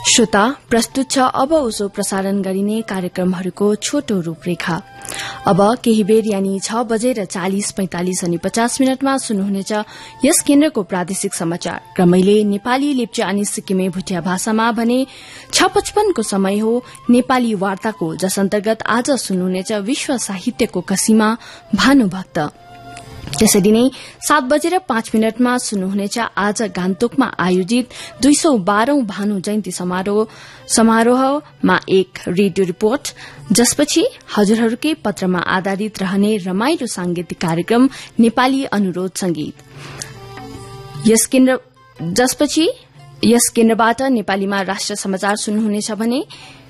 श्रोता, प्रस्तुत छ अब उसो प्रसारण गरिने कार्यक्रमहरूको छोटो रूपरेखा। अब केही बेर यानी 6:40-45 अनि 50 मिनटमा सुन्नुहुनेछ यस केन्द्रको प्रादेशिक समाचार। क्रमैले नेपाली, लेप्चा अनि सिक्किमे भुटिया भाषामा भने 6:55 को समय हो नेपाली वार्ताको, जस अन्तर्गत आज सुन्नुहुनेछ विश्व साहित्यको कसीमा भानुभक्त। त्यसरी नै 7:05 सुन्नुहुनेछ आज गान्तोकमा आयोजित 212औं भानु जयन्ती समारोहमा एक रेडियो रिपोर्ट, जसपछि हजुरहरूकै पत्रमा आधारित रहने रमाइलो सांगीतिक कार्यक्रम नेपाली अनुरोध संगीत। जसपछि यस केन्द्रबाट नेपालीमा राष्ट्र समाचार सुन्नुहुनेछ भने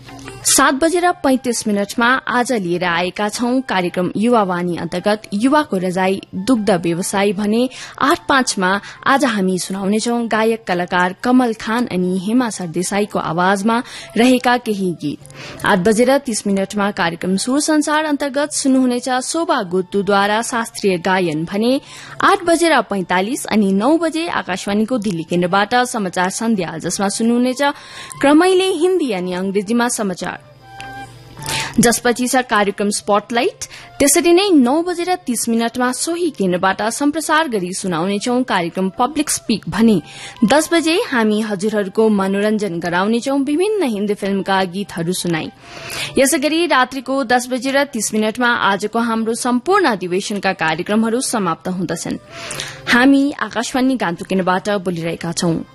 7:35 आज लिएर आएका छौं कार्यक्रम युवावाणी अन्तर्गत युवाको रजाई दुग्ध व्यवसाय भने 8:05 आज हामी सुनाउनेछौं गायक कलाकार कमल खान अनि हेमा सरदेसाईको आवाजमा रहेका केही गीत। 8:30 कार्यक्रम सुर संसार अन्तर्गत सुन्नुहुनेछ शोभा गुत्तुद्वारा शास्त्रीय गायन भने 8:45 अनि 9 बजे आकाशवाणीको दिल्ली केन्द्रबाट समाचार सन्ध्या, जसमा सुन्नुहुनेछ क्रमैले हिन्दी अनि अंग्रेजीमा समाचार, जसपछि छ कार्यक्रम स्पटलाइट। त्यसरी नै 9:30 सोही केन्द्रबाट सम्प्रसार गरी सुनाउनेछौं कार्यक्रम पब्लिक स्पीक भने 10 बजे हामी हजुरहरूको मनोरञ्जन गराउनेछौं विभिन्न हिन्दी फिल्मका गीतहरू सुनाई। यसैगरी रात्रिको 10:30 आजको हाम्रो सम्पूर्ण अधिवेशनका कार्यक्रमहरू समाप्त हुँदछन्। हामी आकाशवाणी गान्तोक केन्द्रबाट बोलिरहेका छौं।